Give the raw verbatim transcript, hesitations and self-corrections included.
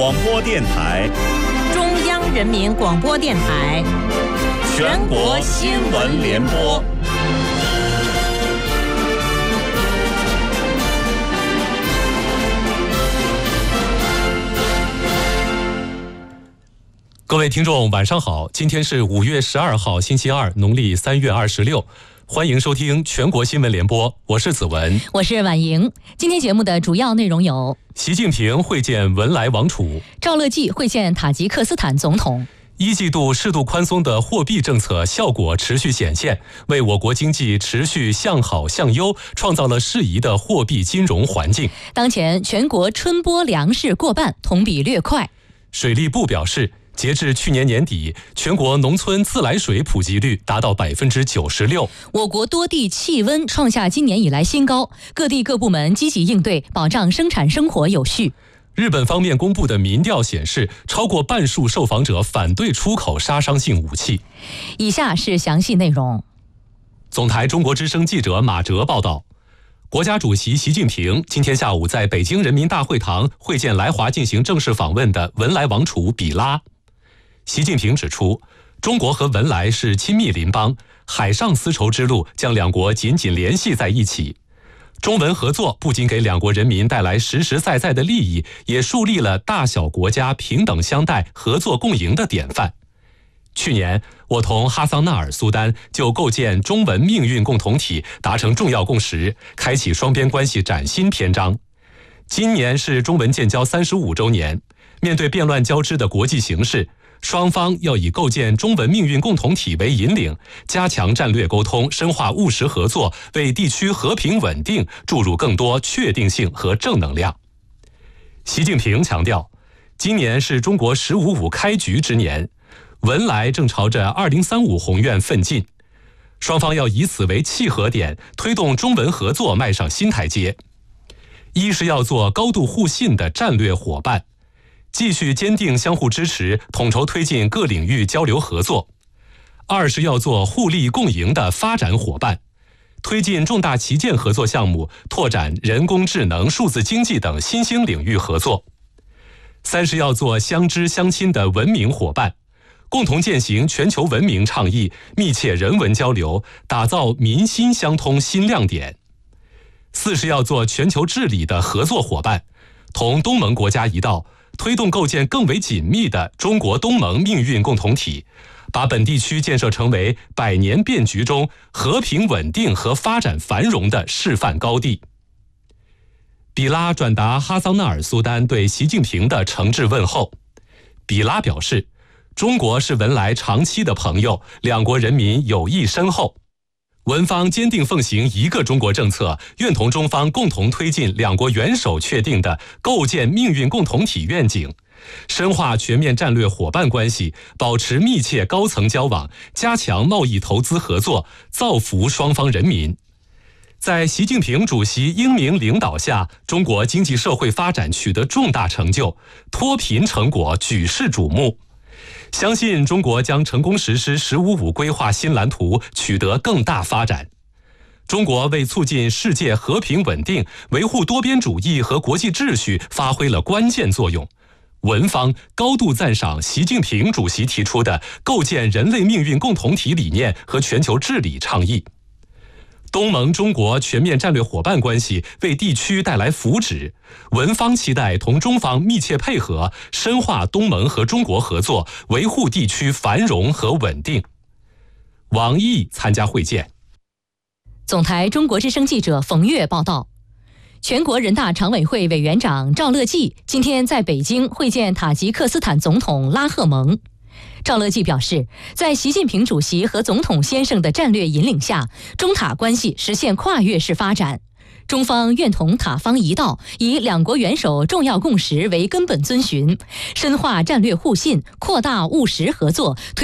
广播电台， 中央人民广播电台， 全国新闻联播。 各位听众晚上好，今天是五月十二号星期二，农历三月二十六，欢迎收听全国新闻联播，我是子文， 我是婉莹。今天节目的主要内容有： 习近平会见文莱王储， 赵乐际会见塔吉克斯坦总统。 一季度适度宽松的货币政策效果持续显现，为我国经济持续向好向优创造了适宜的货币金融环境。 当前全国春播粮食过半，同比略快。 水利部表示，截至去年年底，全国农村自来水普及率达到百分之九十六。 我国多地气温创下今年以来新高，各地各部门积极应对，保障生产生活有序。 日本方面公布的民调显示，超过半数受访者反对出口杀伤性武器。 以下是详细内容。 总台中国之声记者马哲报道，国家主席习近平今天下午在北京人民大会堂会见来华进行正式访问的文莱王储比拉。习近平指出，中国和文莱是亲密邻邦，海上丝绸之路将两国紧紧联系在一起。中文合作不仅给两国人民带来实实在在的利益，也树立了大小国家平等相待、合作共赢的典范。去年，我同哈桑纳尔苏丹就构建中文命运共同体达成重要共识，开启双边关系崭新篇章。今年是中文建交三十五周年，面对变乱交织的国际形势，双方要以构建中文命运共同体为引领，加强战略沟通，深化务实合作，为地区和平稳定注入更多确定性和正能量。习近平强调，今年是中国“十五五”开局之年，文莱正朝着二零三五宏愿奋进，双方要以此为契合点，推动中文合作迈上新台阶。一是要做高度互信的战略伙伴，继续坚定相互支持，统筹推进各领域交流合作；二是要做互利共赢的发展伙伴，推进重大旗舰合作项目，拓展人工智能、数字经济等新兴领域合作；三是要做相知相亲的文明伙伴，共同践行全球文明倡议，密切人文交流，打造民心相通新亮点；四是要做全球治理的合作伙伴，同东盟国家一道，推动构建更为紧密的中国东盟命运共同体，把本地区建设成为百年变局中和平稳定和发展繁荣的示范高地。比拉转达哈桑纳尔苏丹对习近平的诚挚问候。比拉表示，中国是文莱长期的朋友，两国人民友谊深厚。文方坚定奉行一个中国政策，愿同中方共同推进两国元首确定的构建命运共同体愿景，深化全面战略伙伴关系，保持密切高层交往，加强贸易投资合作，造福双方人民。在习近平主席英明领导下，中国经济社会发展取得重大成就，脱贫成果举世瞩目。相信中国将成功实施“十五五”规划新蓝图，取得更大发展。中国为促进世界和平稳定、维护多边主义和国际秩序发挥了关键作用。文方高度赞赏习近平主席提出的构建人类命运共同体理念和全球治理倡议。东盟中国全面战略伙伴关系为地区带来福祉，文方期待同中方密切配合，深化东盟和中国合作，维护地区繁荣和稳定。王毅参加会见。 总台中国之声记者冯月报道，全国人大常委会委员长赵乐际今天在北京会见塔吉克斯坦总统拉赫蒙。赵乐际表示，在习近平主席和总统先生的战略引领下，中塔关系实现跨越式发展。中方愿同塔方一道，以两国元首重要共识为根本遵循，深化战略互信，扩大务实合作，推